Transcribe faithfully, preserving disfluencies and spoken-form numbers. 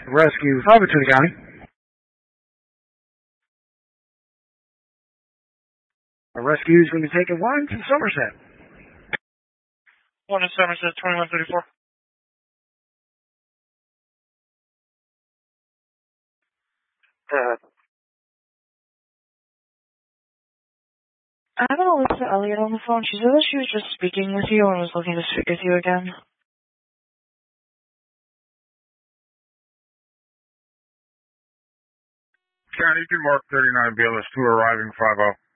Rescue five oh two County. A rescue is going to take a one to Somerset. One to Somerset, twenty-one thirty-four. Uh, I have an Alyssa Elliott on the phone. She said that she was just speaking with you and was looking to speak with you again. County, you can mark thirty-nine B L S two arriving five oh.